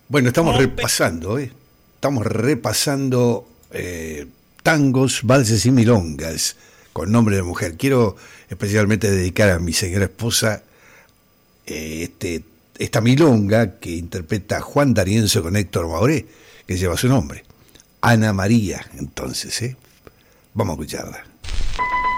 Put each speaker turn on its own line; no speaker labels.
Bueno, estamos repasando, ¿eh? Estamos repasando tangos, valses y milongas con nombre de mujer. Quiero especialmente dedicar a mi señora esposa esta milonga que interpreta Juan D'Arienzo con Héctor Mauré, que lleva su nombre. Ana María, entonces, ¿eh? Vamos a escucharla.